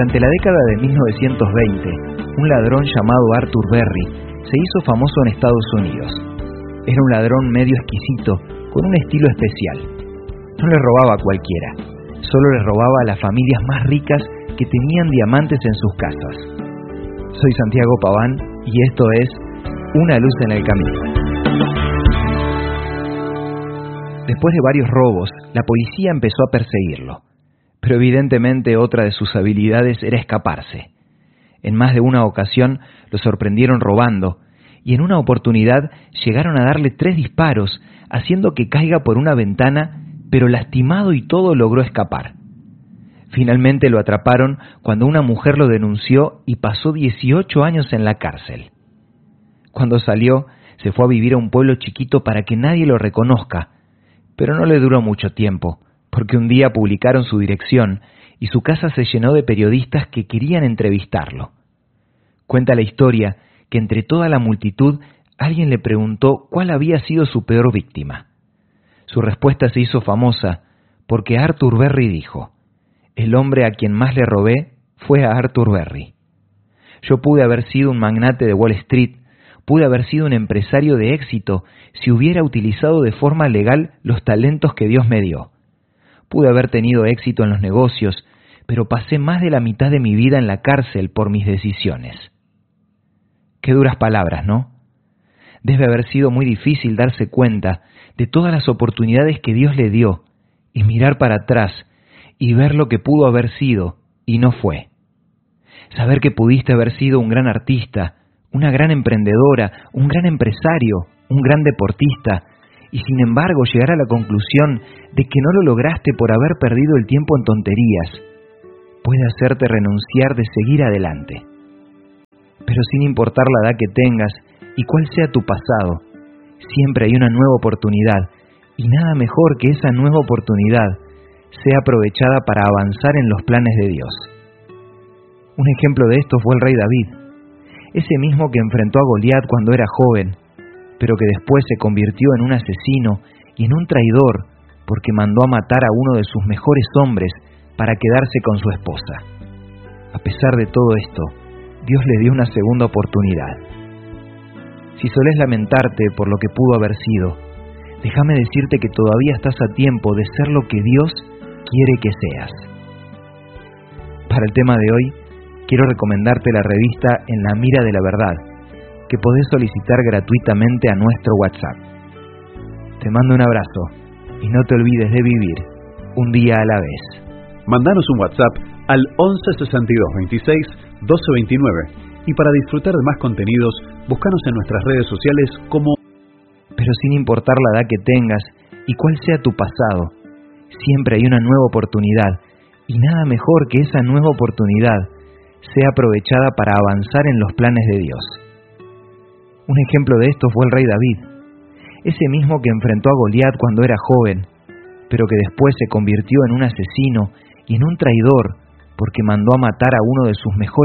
Durante la década de 1920, un ladrón llamado Arthur Berry se hizo famoso en Estados Unidos. Era un ladrón medio exquisito, con un estilo especial. No le robaba a cualquiera, solo le robaba a las familias más ricas que tenían diamantes en sus casas. Soy Santiago Paván y esto es Una luz en el camino. Después de varios robos, la policía empezó a perseguirlo. Pero evidentemente otra de sus habilidades era escaparse. En más de una ocasión lo sorprendieron robando, y en una oportunidad llegaron a darle 3 disparos, haciendo que caiga por una ventana, pero lastimado y todo logró escapar. Finalmente lo atraparon cuando una mujer lo denunció y pasó 18 años en la cárcel. Cuando salió, se fue a vivir a un pueblo chiquito para que nadie lo reconozca, pero no le duró mucho tiempo, porque un día publicaron su dirección y su casa se llenó de periodistas que querían entrevistarlo. Cuenta la historia que entre toda la multitud alguien le preguntó cuál había sido su peor víctima. Su respuesta se hizo famosa porque Arthur Berry dijo: «El hombre a quien más le robé fue a Arthur Berry. Yo pude haber sido un magnate de Wall Street, pude haber sido un empresario de éxito si hubiera utilizado de forma legal los talentos que Dios me dio. Pude haber tenido éxito en los negocios, pero pasé más de la mitad de mi vida en la cárcel por mis decisiones». Qué duras palabras, ¿no? Debe haber sido muy difícil darse cuenta de todas las oportunidades que Dios le dio y mirar para atrás y ver lo que pudo haber sido y no fue. Saber que pudiste haber sido un gran artista, una gran emprendedora, un gran empresario, un gran deportista, y sin embargo llegar a la conclusión de que no lo lograste por haber perdido el tiempo en tonterías, puede hacerte renunciar de seguir adelante. Pero sin importar la edad que tengas y cuál sea tu pasado, siempre hay una nueva oportunidad, y nada mejor que esa nueva oportunidad sea aprovechada para avanzar en los planes de Dios. Un ejemplo de esto fue el rey David, ese mismo que enfrentó a Goliat cuando era joven, pero que después se convirtió en un asesino y en un traidor porque mandó a matar a uno de sus mejores hombres para quedarse con su esposa. A pesar de todo esto, Dios le dio una segunda oportunidad. Si solés lamentarte por lo que pudo haber sido, déjame decirte que todavía estás a tiempo de ser lo que Dios quiere que seas. Para el tema de hoy, quiero recomendarte la revista En la Mira de la Verdad, que podés solicitar gratuitamente a nuestro WhatsApp. Te mando un abrazo y no te olvides de vivir un día a la vez. Mandanos un WhatsApp al 11 62 26 12 29 y para disfrutar de más contenidos, búscanos en nuestras redes sociales como... Pero sin importar la edad que tengas y cuál sea tu pasado, siempre hay una nueva oportunidad, y nada mejor que esa nueva oportunidad sea aprovechada para avanzar en los planes de Dios. Un ejemplo de esto fue el rey David, ese mismo que enfrentó a Goliat cuando era joven, pero que después se convirtió en un asesino y en un traidor porque mandó a matar a uno de sus mejores